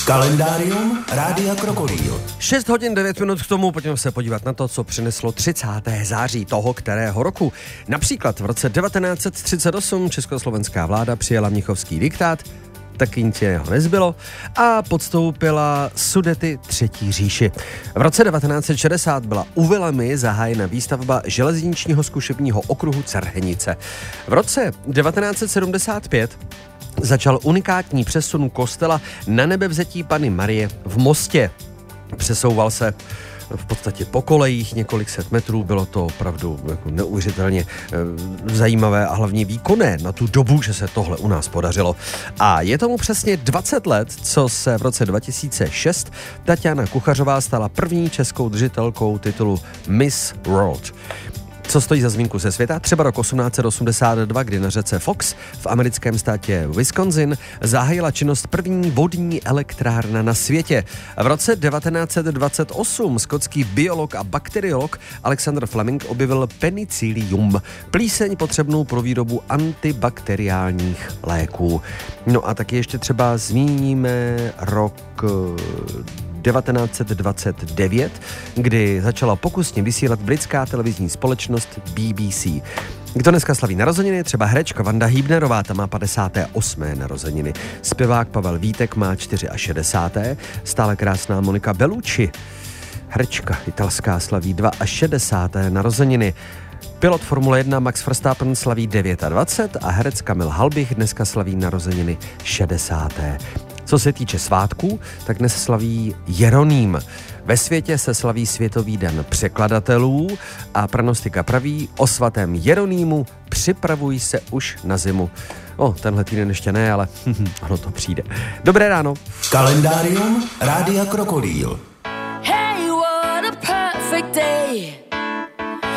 Kalendárium Rádia Krokodýl. 6 hodin 9 minut k tomu, pojďme se podívat na to, co přineslo 30. září toho kterého roku. Například v roce 1938 československá vláda přijala mnichovský diktát, taky nic jiného nezbylo, a podstoupila Sudety Třetí říši. V roce 1960 byla u Vilemy zahájena výstavba železničního zkušebního okruhu Cerhenice. V roce 1975 začal unikátní přesun kostela Na Nebevzetí Panny Marie v Mostě. Přesouval se v podstatě po kolejích několik set metrů, bylo to opravdu jako neuvěřitelně zajímavé a hlavně výkonné na tu dobu, že se tohle u nás podařilo. A je tomu přesně 20 let, co se v roce 2006 Tatiana Kuchařová stala první českou držitelkou titulu Miss World. Co stojí za zmínku ze světa? Třeba rok 1882, kdy na řece Fox v americkém státě Wisconsin zahájila činnost první vodní elektrárna na světě. V roce 1928 skotský biolog a bakteriolog Alexander Fleming objevil penicillium, plíseň potřebnou pro výrobu antibakteriálních léků. No a taky ještě třeba zmíníme rok 1929, kdy začala pokusně vysílat britská televizní společnost BBC. Kdo dneska slaví narozeniny? Třeba herečka Vanda Hübnerová, ta má 58. narozeniny. Zpěvák Pavel Vítek má 64. Stále krásná Monika Bellucci, herečka italská, slaví 62. narozeniny. Pilot Formule 1 Max Verstappen slaví 29 a herec Kamil Halbich dneska slaví narozeniny 60. Co se týče svátků, tak dnes slaví Jeroným. Ve světě se slaví Světový den překladatelů a pranostika praví: o svatém Jeronýmu připravuj se už na zimu. Tenhle týden ještě ne, ale ono to přijde. Dobré ráno. Kalendárium Rádia Krokodýl. Hey, what a perfect day.